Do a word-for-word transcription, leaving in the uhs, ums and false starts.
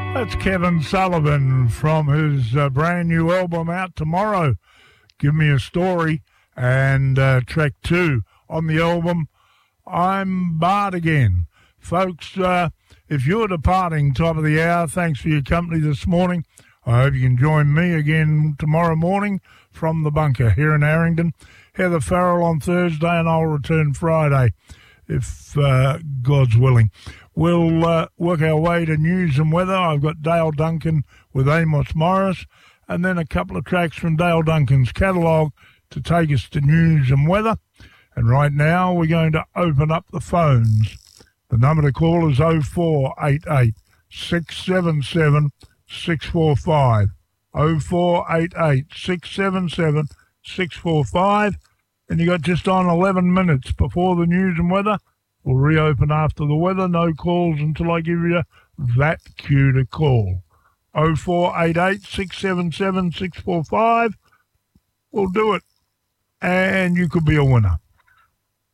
That's Kevin Sullivan from his uh, brand new album out tomorrow, Give Me a Story, and uh, track two on the album, I'm Barred Again. Folks, uh, if you're departing top of the hour, thanks for your company this morning. I hope you can join me again tomorrow morning from the bunker here in Harrington. Heather Farrell on Thursday, and I'll return Friday, if uh, God's willing. We'll uh, work our way to news and weather. I've got Dale Duncan with Amos Morris, and then a couple of tracks from Dale Duncan's catalogue to take us to news and weather. And right now we're going to open up the phones. The number to call is oh four eight eight, six seven seven, six four five. oh four eight eight, six seven seven, six four five. And you got just on eleven minutes before the news and weather. We'll reopen after the weather. No calls until I give you that cue to call. oh four eight eight, six seven seven, six four five. We'll do it. And you could be a winner.